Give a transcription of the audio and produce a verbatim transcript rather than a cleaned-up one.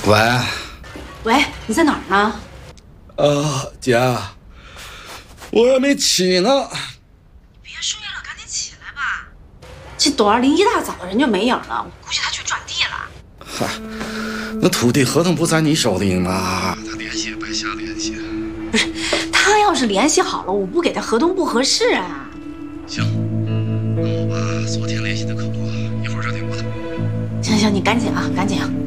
喂， 喂，你在哪儿呢？ 呃，姐，我还没起呢。 你别睡了，赶紧起来吧。这董二林一大早的人就没影了，我估计他去转地了。 嗨，那土地合同不在你手里吗？他联系也白瞎联系。 不是，他要是联系好了，我不给他合同不合适啊。 行，那我把昨天联系的客户一会儿热点过来。 行行，你赶紧啊，赶紧啊。